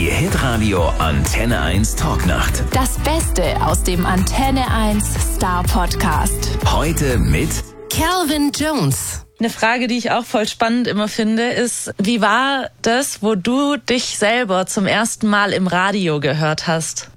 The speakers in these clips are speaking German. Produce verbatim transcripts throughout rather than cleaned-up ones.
Die Hitradio Antenne eins Talknacht. Das Beste aus dem Antenne eins Star Podcast. Heute mit Calvin Jones. Eine Frage, die ich auch voll spannend immer finde, ist, wie war das, wo du dich selber zum ersten Mal im Radio gehört hast?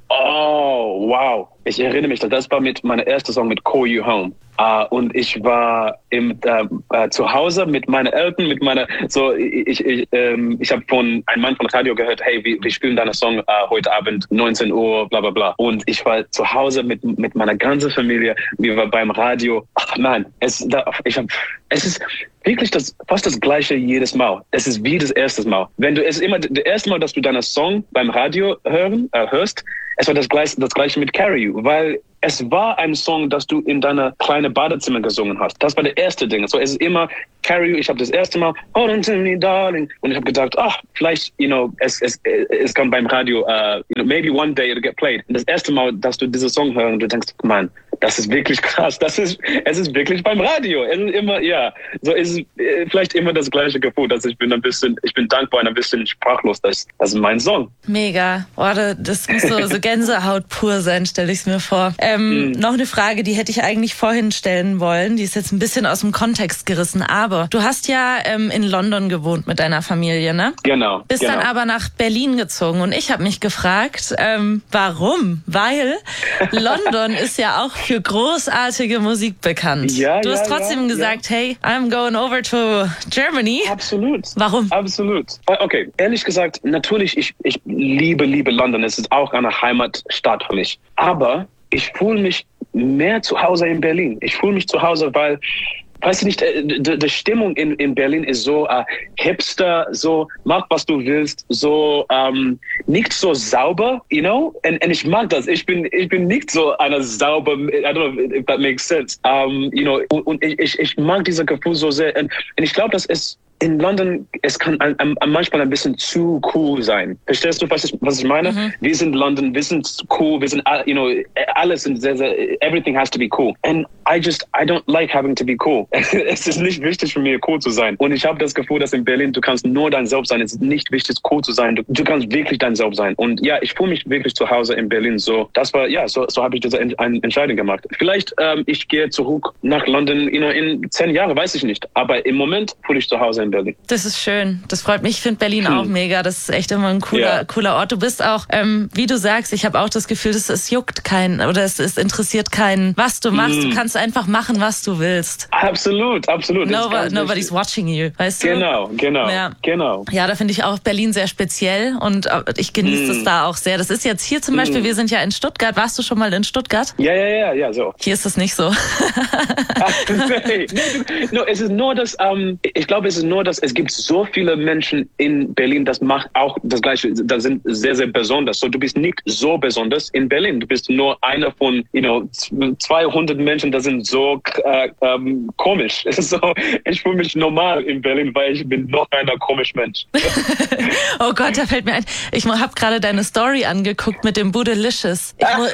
Oh, wow. Ich erinnere mich, das war mit meiner ersten Song mit Call You Home. Uh, und ich war im, äh, äh, zu Hause mit meinen Eltern, mit meiner, so, ich, ich, ähm, ich habe von einem Mann von Radio gehört, hey, wir, wir spielen deinen Song äh, heute Abend, neunzehn Uhr, bla, bla, bla. Und ich war zu Hause mit, mit meiner ganzen Familie, wir waren beim Radio. Ach nein, es, da, ich hab, es ist wirklich das, fast das Gleiche jedes Mal. Es ist wie das erste Mal. Wenn du, es ist immer das erste Mal, dass du deinen Song beim Radio hören, äh, hörst, es war das Gleiche, das Gleiche mit Carry You, weil es war ein Song, das du in deiner kleinen Badezimmer gesungen hast. Das war der erste Ding. So, es ist immer Carry You. Ich habe das erste Mal Hold on to me, darling. Und ich habe gedacht, ach, vielleicht, you know, es es es kann beim Radio, uh, you know, maybe one day it'll get played. Und das erste Mal, dass du diesen Song hörst und du denkst, Mann, das ist wirklich krass. Das ist, es ist wirklich beim Radio. Es ist immer, ja, so ist es vielleicht immer das gleiche Gefühl, dass ich bin ein bisschen, ich bin dankbar und ein bisschen sprachlos. Das, das ist mein Song. Mega. Oh, das muss so, so Gänsehaut pur sein, stelle ich es mir vor. Ähm, mm. Noch eine Frage, die hätte ich eigentlich vorhin stellen wollen. Die ist jetzt ein bisschen aus dem Kontext gerissen. Aber du hast ja ähm, in London gewohnt mit deiner Familie, ne? Genau. Bist genau. dann aber nach Berlin gezogen. Und ich habe mich gefragt, ähm, warum? Weil London ist ja auch für großartige Musik bekannt. Ja, du hast ja, trotzdem ja, gesagt, ja. hey, I'm going over to Germany. Absolut. Warum? Absolut. Okay, ehrlich gesagt, natürlich, ich, ich liebe, liebe London. Es ist auch eine Heimatstadt für mich. Aber ich fühle mich mehr zu Hause in Berlin. Ich fühle mich zu Hause, weil, weißt du nicht, die, die Stimmung in, in Berlin ist so uh, hipster, so mach, was du willst, so um, nicht so sauber, you know? Und, und ich mag das. Ich bin, ich bin nicht so einer sauber, I don't know if that makes sense. Um, you know, und, und ich, ich mag dieses Gefühl so sehr. Und, und ich glaube, das ist in London, es kann ein, ein, manchmal ein bisschen zu cool sein. Verstehst du, was ich, was ich meine? Mhm. Wir sind London, wir sind cool, wir sind, you know, alles sind sehr, sehr, everything has to be cool. And I just, I don't like having to be cool. Es ist nicht wichtig für mich, cool zu sein. Und ich habe das Gefühl, dass in Berlin, du kannst nur dein Selbst sein. Es ist nicht wichtig, cool zu sein. Du, du kannst wirklich dein Selbst sein. Und ja, ich fühle mich wirklich zu Hause in Berlin. So, das war, ja, so, so habe ich diese eine Entscheidung gemacht. Vielleicht, ähm, ich gehe zurück nach London, you know, in zehn Jahren, weiß ich nicht. Aber im Moment fühle ich zu Hause in Berlin. Das ist schön. Das freut mich. Ich finde Berlin hm. auch mega. Das ist echt immer ein cooler, ja. cooler Ort. Du bist auch, ähm, wie du sagst, ich habe auch das Gefühl, dass es juckt keinen oder es, es interessiert keinen, was du machst. Hm. Du kannst einfach machen, was du willst. Absolut, absolut. No, nobody's watching you, weißt du? Genau, genau, ja. genau. Ja, da finde ich auch Berlin sehr speziell und ich genieße es mm. da auch sehr. Das ist jetzt hier zum Beispiel, mm. wir sind ja in Stuttgart. Warst du schon mal in Stuttgart? Ja, ja, ja, ja, so. Hier ist es nicht so. nee, nee, no, es ist nur das, um, ich glaube, es ist nur das, es gibt so viele Menschen in Berlin, das macht auch das Gleiche, das sind sehr, sehr besonders. So, du bist nicht so besonders in Berlin. Du bist nur einer von, you know, zweihundert Menschen, das sind so äh, ähm, komisch. Es ist so, ich fühle mich normal in Berlin, weil ich bin noch einer komisch Mensch. Oh Gott, da fällt mir ein, ich habe gerade deine Story angeguckt mit dem Bootylicious. Ich mu-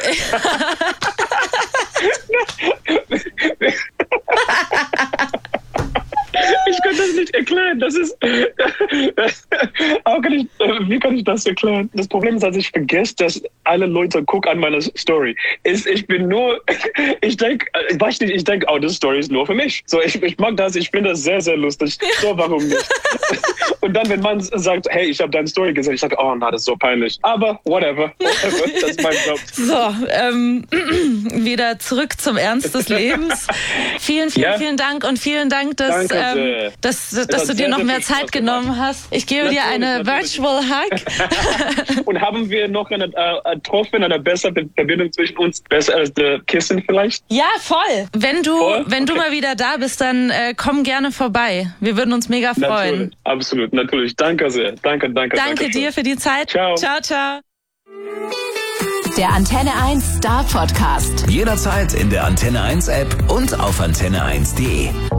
Ich kann das nicht erklären. Das ist. Das, how kann ich, wie kann ich das erklären? Das Problem ist, dass ich vergesse, dass alle Leute gucken an meiner Story. Ich, ich bin nur. Ich denke, ich weiß nicht, ich denke, oh, das Story ist nur für mich. So, ich, ich mag das, ich finde das sehr, sehr lustig. So, warum nicht? Und dann, wenn man sagt, hey, ich habe deine Story gesehen, ich sage, oh, na, das ist so peinlich. Aber whatever, whatever, das ist mein Job. So, ähm, wieder zurück zum Ernst des Lebens. Vielen, vielen, ja. vielen Dank und vielen Dank, dass, ähm, dass, dass, dass du dir noch mehr Zeit genommen hast. Ich gebe natürlich, dir eine natürlich. Virtual Hug. Und haben wir noch eine äh, getroffen, eine bessere Verbindung zwischen uns, besser als der Kissen vielleicht? Ja, voll. Wenn du, voll? wenn okay. du mal wieder da bist, dann äh, komm gerne vorbei. Wir würden uns mega freuen. Natürlich, absolut, natürlich. Danke sehr. Danke, danke. Danke, danke dir für die Zeit. Ciao. Ciao, ciao. Der Antenne eins Star Podcast. Jederzeit in der Antenne eins App und auf antenne eins punkt de.